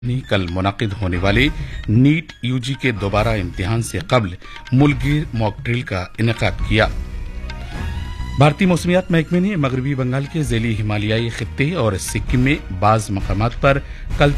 ने कल मुनाकिद होने वाले नीट यूजी के दोबारा इम्तिहान से कबल मुल्कगीर मॉक ड्रिल का इनेकाद किया। भारतीय मौसमियात महकमे ने मगरबी बंगाल के ज़ैली हिमालयाई खित्ते और सिक्किम में बाज़ मकामात पर कल